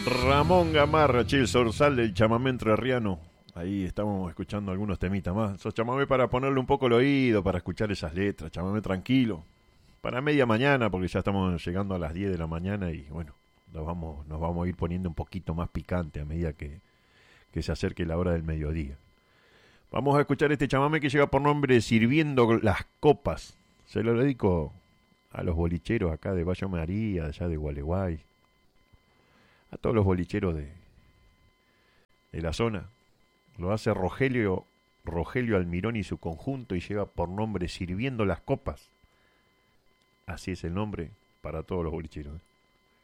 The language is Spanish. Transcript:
Ramón Gamarra, che, el zorzal del chamamé entrerriano. Ahí estamos escuchando algunos temitas más. Esos chamamé para ponerle un poco el oído, para escuchar esas letras, chamamé tranquilo. Para media mañana, porque ya estamos llegando a las 10 de la mañana y bueno, nos vamos a ir poniendo un poquito más picante a medida que se acerque la hora del mediodía. Vamos a escuchar este chamamé que lleva por nombre Sirviendo las Copas. Se lo dedico a los bolicheros acá de Valle María, allá de Gualeguay, a todos los bolicheros de la zona. Lo hace Rogelio Almirón y su conjunto y lleva por nombre Sirviendo las Copas. Así es el nombre para todos los bolicheros.